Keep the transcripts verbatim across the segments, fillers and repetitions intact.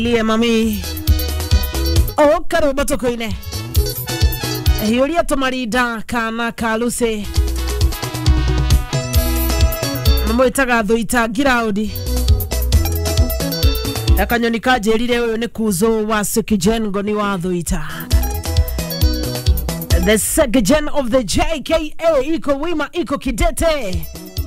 Lia mami o karo batoko ine hiyoria tomarida kana kaluse mamo itaga thoita giraudi akanyoni kajerire uyo ne kuzo wa Sekijengo ni wa thoita the Sekijen of the J K A iko wima iko kidete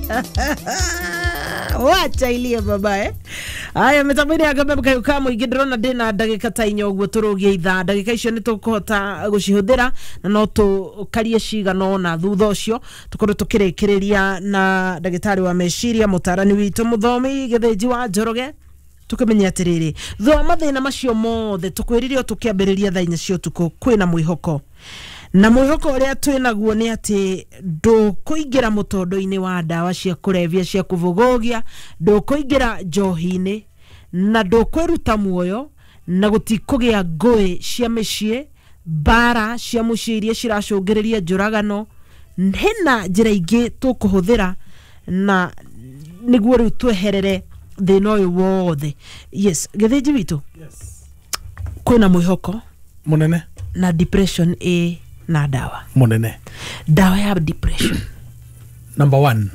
wacha ilie baba eh aya metabiri agabe kayukamo igidrona dena dagika tainyo gwo turugie itha dagika icio ni tukuhota gucihuthira na no tu karie ciga no na thutha ucio tukoro tukirekereria na dagitari wa meciria mutarani witu muthomi githinji wa Njoroge tukimenya atiriri thwa mathina macio mothe tukwiririo tukiambiriria thainya cio tuko kwina mwihoko na mwihoko uria twinaguo ni ati ndo kuingira mutondo-ini wa dawa cia kurevia cia kuvugogia ndo kuingira njohi-ini na ndo kwiruta muoyo na gutikugia ngui cia micii bara cia mucii iria ciracungiriria njuragano hena njira ingi tukuhuthira na niguo riu tweherere thina uyu wothe. Yes, githinji witu. Yes. Kwina mwihoko munene na depression e na dawa munene. Dawa ya depression number one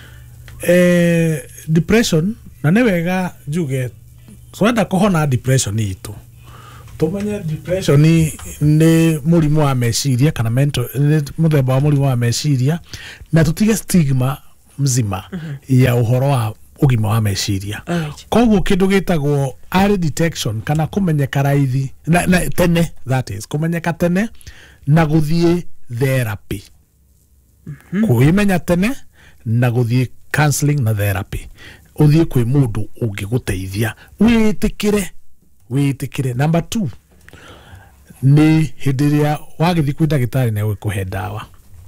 eh depression na newega juge swenda kuhona depression itu tumenye depression ni ni murimu wa meciria kana mental muthemba wa murimu wa meciria na tutige stigma mzima mm -hmm. ya uhoro wa ugima wa meciria. Right. Koguo kindu gitagwo early detection kana kumenyeka raithi na, na tene, that is kumenyeka tene na guthie therapy. Mm -hmm. Kuimenya tene na guthie counseling na therapy. Uthie kwi mundu ungiguteithia witikire witikire. Number two ni hindiria wagithi kwi ndagitari na gwikuhe dawa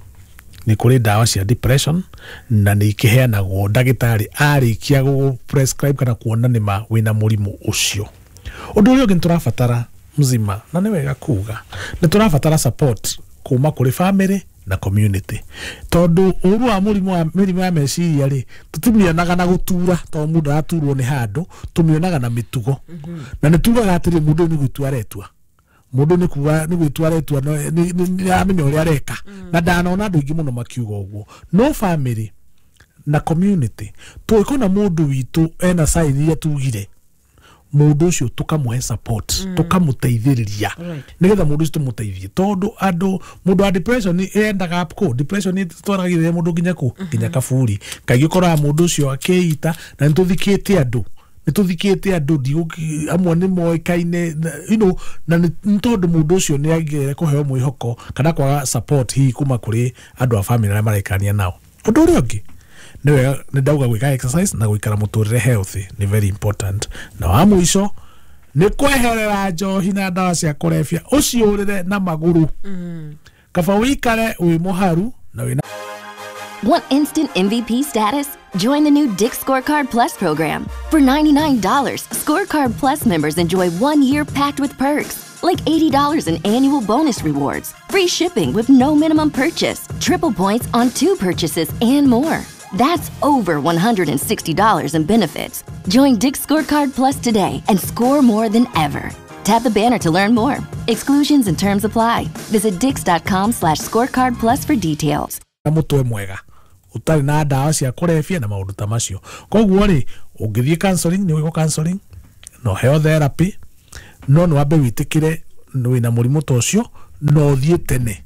ni kuri dawa cia depression na ni ikiheanagwo ndagitari arikia gu prescribe kana kuona ni ma wina murimu ucio. Undu uyu ngi turafatara mzima na ni wega kuga ni turafatara support kuma kuri family na community tondu uru wa murimu wa mirimu ya meciria ri tutimionaga na gutura to mundu aturwo ni handu tumionaga na mitugo. Mm -hmm. Na ni tugaga atiri mundu ni gwitua retua mundu ni kuwa ni gwitua retua ni ni amenya uri areka. Mm. Na ndanona andu ingi muno makiuga uguo no family na community tuikona mundu witu ena sign ya tugire mundu ucio tukamuhe support. Mm. Tukamuteithiriria. Right. Nigetha mundu ucio tumuteithie tondu andu mundu wa depression ni endaga ko depression ni twaragire mundu nginya ku nginya kaburi kaigi kora mundu ucio akiita na nituthikite andu nituthikite andu ndi amwe ni moikaine you know na ntondu mundu ucio ni agire kuheo mwihoko kana kwa support hi kuma kuri andu a family na marekania nao. Undu uri ungi niwe ni ndauga gwika exercise na gwikara muturire healthy ni very important. Na wa mwisho ni kweherera njohi na dawa cia kurefia uciurire na maguru. Mm. Kaba wikare wi muharu na wina. Want instant M V P status? Join the new Dick's Scorecard Plus program. For ninety-nine dollars, Scorecard Plus members enjoy one year packed with perks, like eighty dollars in annual bonus rewards, free shipping with no minimum purchase, triple points on two purchases, and more. That's over one hundred sixty dollars in benefits. Join Dick's Scorecard Plus today and score more than ever. Tap the banner to learn more. Exclusions and terms apply. Visit dix.com slash scorecard plus for details. Mutwe mwega utari na dawa cia kurefia na maundu ta macio. Koguo ri ungithie counseling ni wiko counseling no heo therapy no no abe witikire wina murimu tocio no thie tene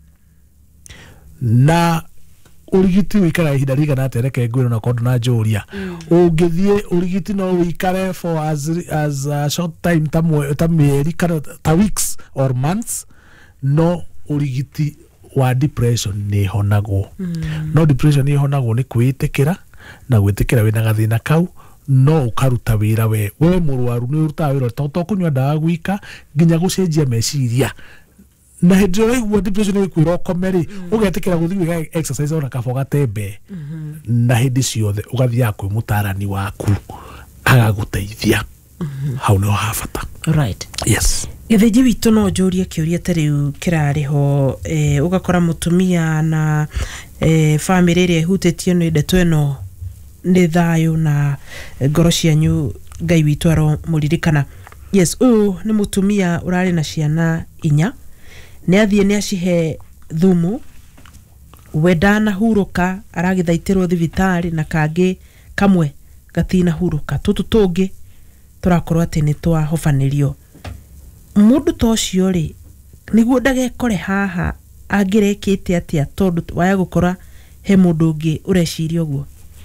na urigiti wikara ihinda rigana atereke ngwiro na kondu na njuria. Mm. Ungithie urigiti no wikare for as as a short time tamwe tamieri kana ta weeks or months no urigiti wa depression ni honagwo. Mm. No depression ni honagwo ni kwitikira na gwitikira wina gathina kau no ukaruta wira we we murwaru ni uruta wira to to kunywa dawa gwika nginya gucenjia meciria na hindiro igwa depression ni kwiro komeri. Mm. Ugetikira guthi wiga exercise ona kaboga tembe. Mm -hmm. Na hindi ciothe ugathia kwi mutarani waku agaguteithia. Mm -hmm. Hau no hafata. Right. Yes. Githinji witu no njuria kiuria tariu kirariho eh ugakora mutumia na eh family ria hutetio no inde tweno ni thayo na ngoro cianyu Ngai witu aro muririkana Yes, uyu ni mutumia urari na ciana inya ni athie ni acihe thumu wedana huruka aragithaitirwo thibitari na kangi kamwe gatina huruka tutu tungi turakorwo ati ni twa hofanirio mundu tocio ri niguo ndagekore haha angirekite atia tondu waya gukora he mundu ungi ureciria uguo.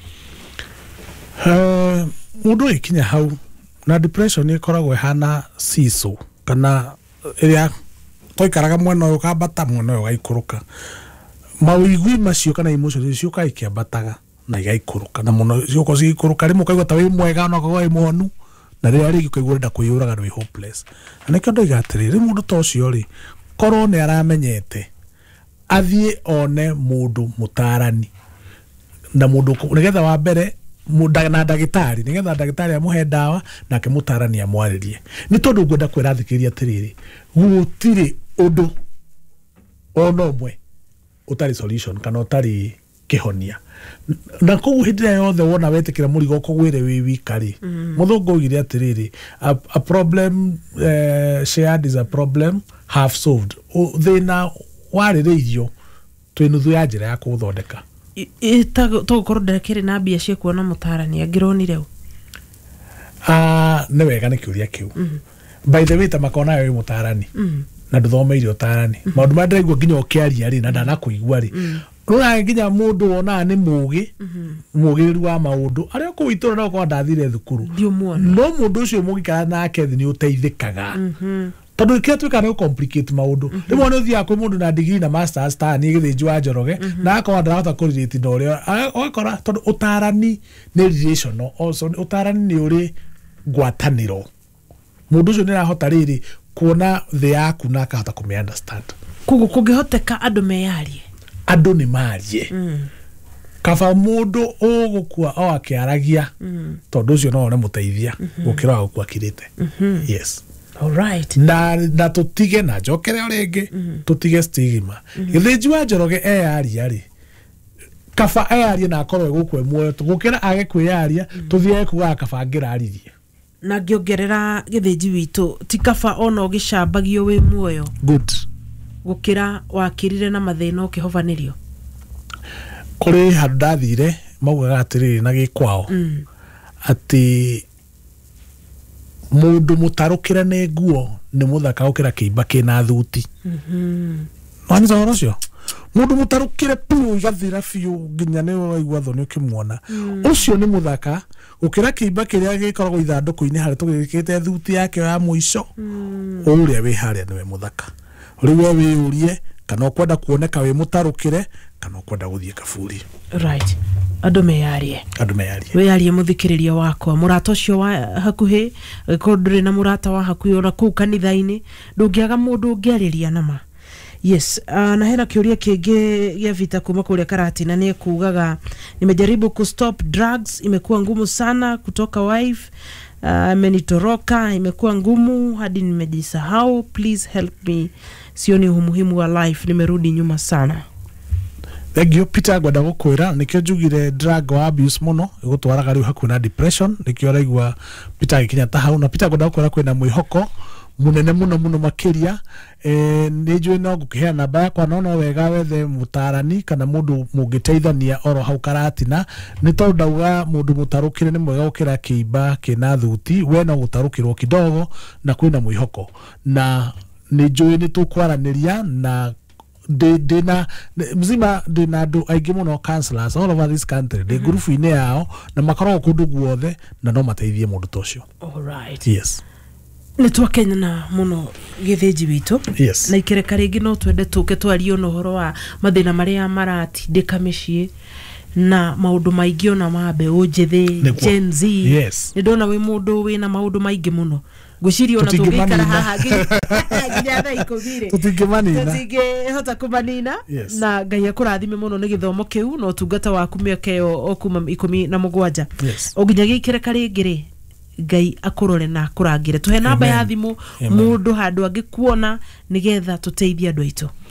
Uh, mundu ikinya hau na depression ikoragwo hana siso kana iria toikaraga mwena uyu kambata mwena uyu gaikuruka mawigwi macio kana emotions cio kai kiambataga na igaikuruka na muno cio ko cikuruka rimu kaigwa ta wi mwega no kaigwa wi mwonu na riria ringi kaigwa nda kuyuraga no hopeless na kando igatiriri mundu tocio ri korwo ni aramenyete athie one mundu mutarani na mundu nigetha wa mbere muda na ndagitari nigetha ndagitari amuhe dawa na ke mutarani amwaririe ni tondu ngwenda kwirathikiriria tiriri gutiri undu ono mwe utari solution kana utari kihonia na ko hidira yothe wona wetikira murigo kugwire wi wikari muthungu ugire atiriri a, a problem uh, shared is a problem half solved thina waririirio twinuthu ya njira ya kuthondeka to gukoro ndekire na mbia cia kuona mutarani angironire ah ne wega ni kiuria kiu by the way tamakona yo mutarani na nduthomeire utarani maundu ma ndiraigua nginya ukiaria ri na ndana kuigua ri rura nginya mundu wona ni mugi mugiriru wa maundu aria ku itura no kwa ndathire thukuru no mundu ucio mugi kana nake thi ni uteithikaga tondu kia twika no complicate maundu rimwe ni uthia kwi mundu na degree na masters star ni githijwa njoroge na akwa ndarahota kurelate na uria akora tondu utarani ni relational also utarani ni uri ngwataniro mundu ucio ni arahota riri kuona the yaku na akahota kume understand kugu kugihoteka andu meyarie andu ni marie kaba mundu ugukua o akiaragia tondu ucio no one muteithia gukira gukua kirite yes. All right. Na na tutige na jokere orenge tutige stigma githijwa njoroge e aria ri kaba e aria na akorwe gukwe muoyo gukira age kwiyaria tuthie kuga kabangira aririe na ngiongerera githiji witu ti kaba ona ugicambagio wi muoyo good gukira wakirire na mathina ukihovanirio kuri handathire maugaga atiriri na gikwao mm. ati mundu mutarukira ne nguo ni muthaka ukira kiimba kina thuti mhm wani zoro cio mundu mutarukire piu igathira fiu nginya ne waigwa thoni ukimwona ucio ni muthaka ukira kiimba kiria gikoragwo ithanduku-ini hari tugikite thuti yake ya muico uria wi haria niwe muthaka riwe wiurie kana ukwenda kuoneka wi mutarukire kana ukwenda guthie kaburi right andu meyarie andu meyarie weyarie muthikiriria wakwa murata ucio wa hakuhi kodre na murata wa hakuhi ora ku kanitha-ini ndungiaga mundu ungiariria nama yes uh, na hena kiuria kingi gia vita kuma kule Karati na ni kugaga nimejaribu ku stop drugs imekuwa ngumu sana kutoka wife amenitoroka uh, imekuwa ngumu hadi nimejisahau please help me sioni umuhimu wa life nimerudi nyuma sana. Egio Peter gwada gukwira nikyo jugire drug wa abuse muno igutwaraga riu haku na depression nikyo raigwa Peter gikinya ta hau na Peter gwada gukwira kwina mwihoko munene muno muno makiria eh nijwe no gukihea namba yakwa no no wega wethe mutarani kana mundu mungiteithania oro hau Karatina ni tondauga mundu mutarukire ni mwega ukira kiimba kina thuti we no gutarukirwo kidogo na kwina mwihoko na nijwe ni tukwaraniria na de de na mzima de na do aige muno counselors all over this country de group ine yao na makaro kundu guothe na no mateithie mundu tocio. All right. Yes. Ni twakenya na muno githiji witu yes. na ikereka ringi no twende tuke twario no horo wa mathina maria maratindika micii na maundu maingĩ ona mabe ujithi Gen Z yes. ni ndona wi mundu wina maundu maingi muno gucirio na tugikara haha nginya tha ikubire tutingimanina tutingihota kumanina yes. na Ngai akurathime muno ni githomo kiu no tungata waku miaka yo okuma ikumi na mugwanja yes. oginya gikireka ringire Ngai akurore na kurangire tuhe namba ya thimu mundu handu angikuona nigetha tuteithia andu aitu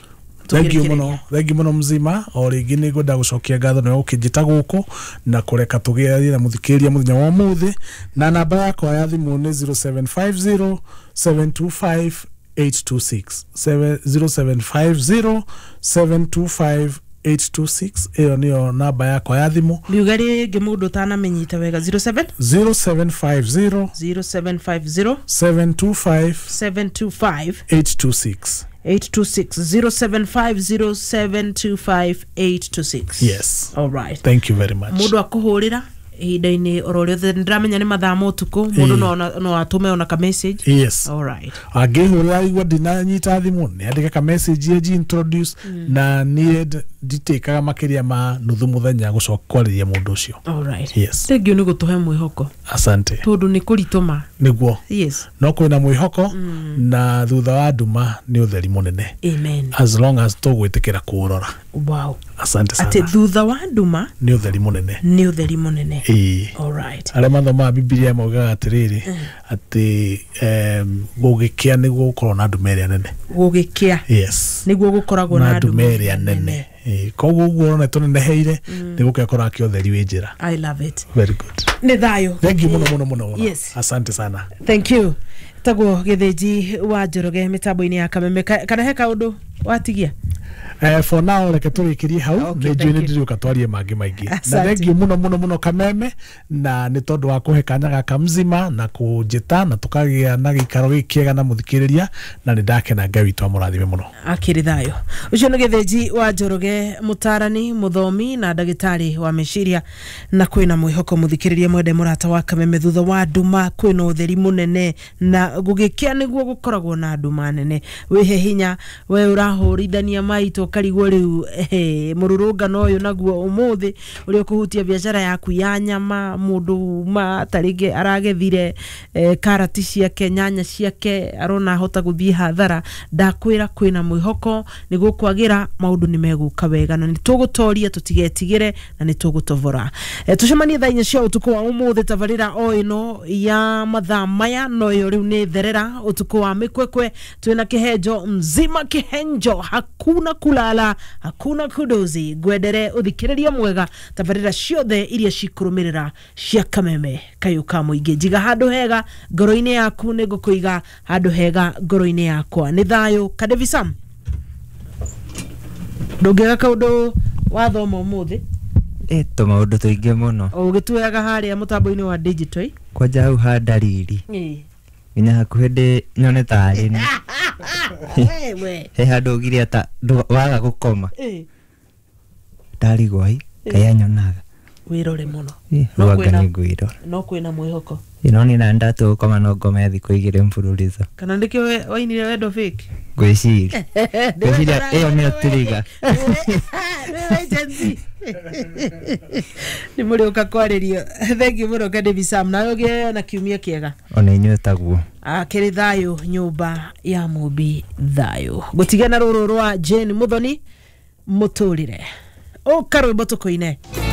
thank you muno thank you muno mzima o ringi ni ngwenda gucokia ngatho no ukijita guku na kureka tugiarie na muthikiria muthenya wa muthi na namba yakwa ya thimu ni zero seven five zero seven two five eight two six zero seven five zero seven two five eight two six iyo niyo namba yakwa ya thimu biugari ngimundu tana menyita wega zero seven zero seven five zero zero seven five zero seven two five seven two five eight two six eight two six zero seven five zero seven two five eight two six. Yes. All right. Thank you very much. Mundu akuhurira ihinda-ini ororiothe ndiramenya ni mathaa motuku mundu no no atume ona ka message. Yes. All right. Agihurira igwa dinanyita thimu ni andika ka message ye introduce mm. na need ditekaga makiria ma nuthu muthenya gucoka kwariria mundu ucio. All right. Yes. Thank you ni gutuhe mwihoko. Asante. Tondu ni kurituma. Niguo. Yes. No kwina mwihoko mm. na thutha wa nduma ni utheri munene. Amen. As long as tugwitikira kurora. Wow. Asante sana. Ati thutha wa nduma ni utheri munene. Ni utheri munene. Eh. All right. Ale mathoma Biblia maugaga atiriri mm. ati em gugikia niguo gukorwo na ndumeria nene. Gugikia. Yes. Niguo gukoragwo na ndumeria nene. Eh koguo guo na tuneneheire nigukekora ki utheri winjira. I love it. Very good. Ni thayo. Thank you muno muno muno. Yes. Asante sana. Thank you. Tago Githinji wa Njoroge mitambo-ini ya Kameme kana heka undu watigia. Eh for now reke turikirie hau ni jwini ndiruka twarie mangi maingi na thank you muno muno muno Kameme na ni tondu wa kuhe kanya gaka mzima na kujita na tukagia na gikaro gikiega na muthikiriria na ni ndakena Ngai witu amurathime muno akiri thayo ucio ni Githinji wa Njoroge mutarani muthomi na ndagitari wa meciria na kwina mwihoko muthikiriria mwende murata wa Kameme thutha wa nduma kwina utheri munene na gugikia niguo gukoragwo na nduma nene wihe hinya we urahurithania maito karigwo riu eh mururungano uyu naguo umuthi uri kuhutia biashara yaku ya nyama mundu ma tarige aragethire eh, karati ciake nyanya ciake arona hota guthii hathara ndakwira kwina mwihoko niguo kwagira maundu ni meguka wega na nitugutoria tutigetigire na nitugutovora eh, tucemanie thaa inya cia utuku wa umuthi tavarira o ino ya mathaa maya no yo riu ni therera utuku wa mikwekwe twina kihenjo mzima kihenjo hakuna kulala hakuna kudozi gwedere uthikiriria mwega tabarira ciothe iria cikurumirira cia Kameme kayuka muingi jiga handu hega ngoro-ini yaku ni ngukuiga handu hega ngoro-ini yakwa ni thayo Kadevisam ndungega kaundu wathoma umuthi eh to maundu tuingi muno ugituyaga haria mutambo-ini wa digital kwanja hau ha dariri eh ina hakuhende nyone tari ni wewe he handu gire ata waga gukoma eh tari gwai kaya nyonaga wirore muno no kwina ngwiro no kwina mwihoko ino ni na ndatu koma no ngome thiku igire mfururizo kana ndike wainire wendo fake gwiciri gwiciri iyo ni otiriga ni muri ukakwaririo thank you muno Kadevisam na yoge na kiumia kiega ona inyu taguo akiri thayo nyumba ya mubi thayo gutigana ruru rwa Jane Muthoni muturire o karwe botuko ine